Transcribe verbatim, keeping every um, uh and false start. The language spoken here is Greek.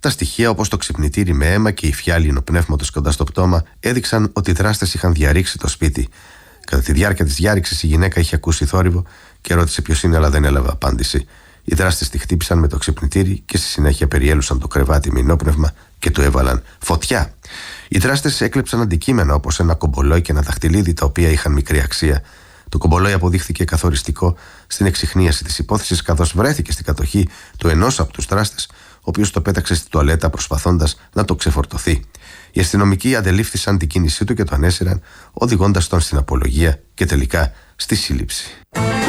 Πρώτα στοιχεία, όπως το ξυπνητήρι με αίμα και η φιάλη υνοπνεύματος κοντά στο πτώμα, έδειξαν ότι οι δράστες είχαν διαρρήξει το σπίτι. Κατά τη διάρκεια της διάρρηξης, η γυναίκα είχε ακούσει θόρυβο και ρώτησε ποιος είναι, αλλά δεν έλαβε απάντηση. Οι δράστες τη χτύπησαν με το ξυπνητήρι και στη συνέχεια περιέλουσαν το κρεβάτι με υνόπνευμα και του έβαλαν φωτιά. Οι δράστες έκλεψαν αντικείμενα όπως ένα κομπολόι και ένα δαχτυλίδι, τα οποία είχαν μικρή αξία. Το κομπολόι αποδείχθηκε καθοριστικό στην εξιχνίαση της υπόθεσης, καθώς βρέθηκε στην κατοχή του ενός από τους δράστες, ο οποίος το πέταξε στη τουαλέτα προσπαθώντας να το ξεφορτωθεί. Οι αστυνομικοί αντελήφθησαν την κίνησή του και το ανέσυραν, οδηγώντας τον στην απολογία και τελικά στη σύλληψη.